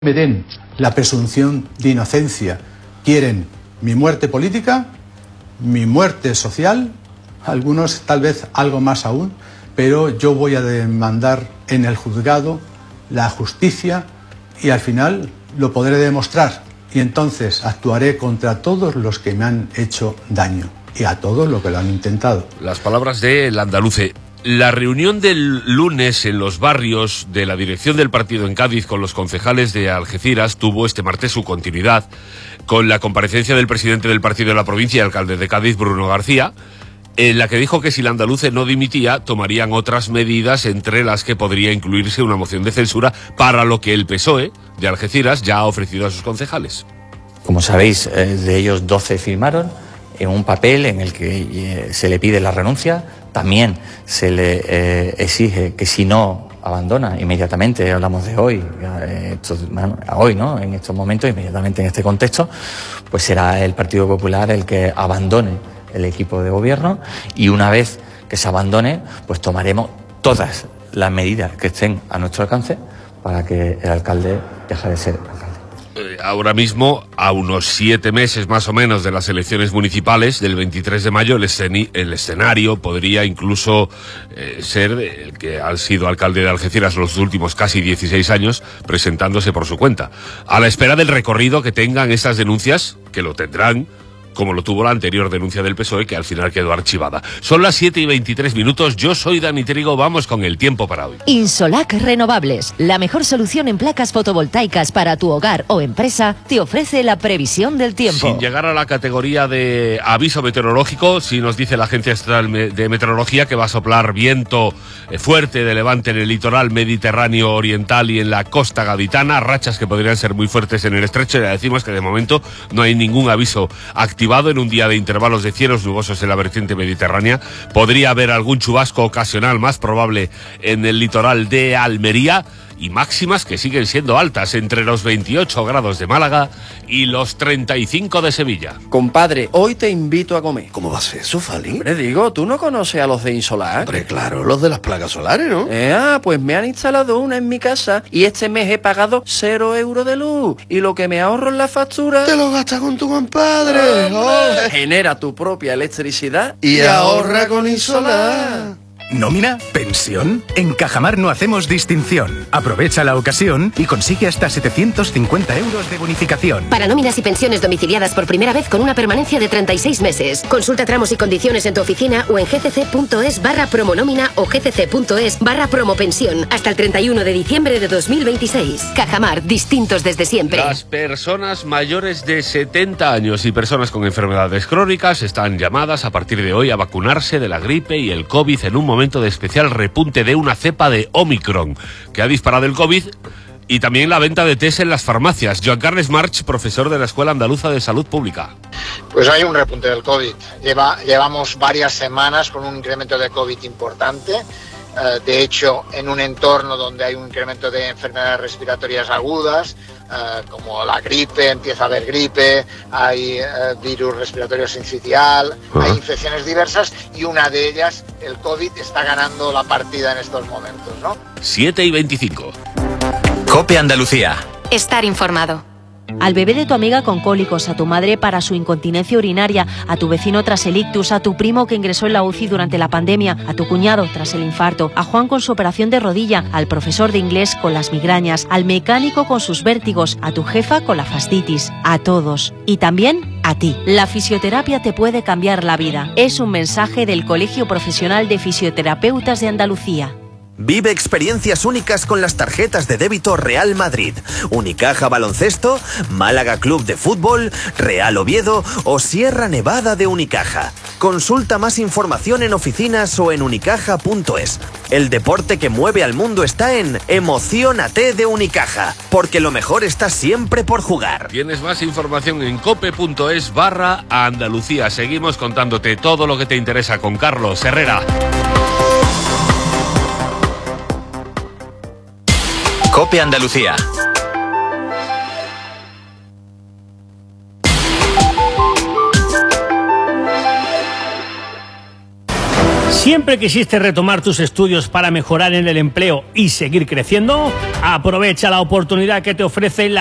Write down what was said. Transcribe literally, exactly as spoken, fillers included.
me den la presunción de inocencia. Quieren mi muerte política, mi muerte social, algunos tal vez algo más aún, pero yo voy a demandar en el juzgado la justicia y al final lo podré demostrar y entonces actuaré contra todos los que me han hecho daño y a todos los que lo han intentado. Las palabras del andaluce. La reunión del lunes en los barrios de la dirección del partido en Cádiz con los concejales de Algeciras tuvo este martes su continuidad con la comparecencia del presidente del partido de la provincia y alcalde de Cádiz, Bruno García, en la que dijo que si el andaluce no dimitía tomarían otras medidas, entre las que podría incluirse una moción de censura, para lo que el P S O E de Algeciras ya ha ofrecido a sus concejales. Como sabéis, de ellos doce firmaron en un papel en el que se le pide la renuncia. También se le eh, exige que si no abandona inmediatamente, hablamos de hoy, eh, esto, hoy, ¿no? En estos momentos, inmediatamente en este contexto, pues será el Partido Popular el que abandone el equipo de gobierno y una vez que se abandone, pues tomaremos todas las medidas que estén a nuestro alcance para que el alcalde deje de ser alcalde. Ahora mismo, a unos siete meses más o menos de las elecciones municipales del veintitrés de mayo, el, esceni- el escenario podría incluso eh, ser el que ha sido alcalde de Algeciras los últimos casi dieciséis años, presentándose por su cuenta. A la espera del recorrido que tengan estas denuncias, que lo tendrán, como lo tuvo la anterior denuncia del P S O E, que al final quedó archivada. Son las siete y veintitrés minutos, yo soy Dani Trigo, vamos con el tiempo para hoy. Insolac Renovables, la mejor solución en placas fotovoltaicas para tu hogar o empresa, te ofrece la previsión del tiempo. Sin llegar a la categoría de aviso meteorológico, sí nos dice la Agencia Estatal de Meteorología que va a soplar viento fuerte de levante en el litoral mediterráneo oriental y en la costa gaditana, rachas que podrían ser muy fuertes en el estrecho. Ya decimos que de momento no hay ningún aviso activo en un día de intervalos de cielos nubosos en la vertiente mediterránea. Podría haber algún chubasco ocasional, más probable en el litoral de Almería, y máximas que siguen siendo altas, entre los veintiocho grados de Málaga y los treinta y cinco de Sevilla. Compadre, hoy te invito a comer. ¿Cómo va a ser eso, Fali? Hombre, digo, ¿tú no conoces a los de Insolac? Hombre, claro, los de las placas solares, ¿no? Eh, ah, pues me han instalado una en mi casa y este mes he pagado cero euros de luz. Y lo que me ahorro en la factura... Te lo gastas con tu compadre. Oh, genera tu propia electricidad y, y ahorra con Insolac. ¿Nómina? ¿Pensión? En Cajamar no hacemos distinción. Aprovecha la ocasión y consigue hasta setecientos cincuenta euros de bonificación. Para nóminas y pensiones domiciliadas por primera vez con una permanencia de treinta y seis meses. Consulta tramos y condiciones en tu oficina o en gcc.es barra promonómina o gcc.es barra promopensión hasta el treinta y uno de diciembre de dos mil veintiséis. Cajamar, distintos desde siempre. Las personas mayores de setenta años y personas con enfermedades crónicas están llamadas a partir de hoy a vacunarse de la gripe y el COVID en un momento de especial repunte de una cepa de Omicron que ha disparado el COVID y también la venta de test en las farmacias. Joan Carles March, profesor de la Escuela Andaluza de Salud Pública. Pues hay un repunte del COVID. Lleva, llevamos varias semanas con un incremento de COVID importante. Uh, de hecho, en un entorno donde hay un incremento de enfermedades respiratorias agudas, uh, como la gripe, empieza a haber gripe, hay uh, virus respiratorio sincitial, uh-huh. hay infecciones diversas y una de ellas, el COVID, está ganando la partida en estos momentos, ¿no? siete y veinticinco. COPE Andalucía. Estar informado. Al bebé de tu amiga con cólicos, a tu madre para su incontinencia urinaria, a tu vecino tras el ictus, a tu primo que ingresó en la U C I durante la pandemia, a tu cuñado tras el infarto, a Juan con su operación de rodilla, al profesor de inglés con las migrañas, al mecánico con sus vértigos, a tu jefa con la fascitis, a todos. Y también a ti. La fisioterapia te puede cambiar la vida. Es un mensaje del Colegio Profesional de Fisioterapeutas de Andalucía. Vive experiencias únicas con las tarjetas de débito Real Madrid, Unicaja Baloncesto, Málaga Club de Fútbol, Real Oviedo o Sierra Nevada de Unicaja. Consulta más información en oficinas o en unicaja punto es. El deporte que mueve al mundo está en Emociónate de Unicaja, porque lo mejor está siempre por jugar. Tienes más información en cope.es barra Andalucía. Seguimos contándote todo lo que te interesa con Carlos Herrera. COPE Andalucía. ¿Siempre quisiste retomar tus estudios para mejorar en el empleo y seguir creciendo? Aprovecha la oportunidad que te ofrece la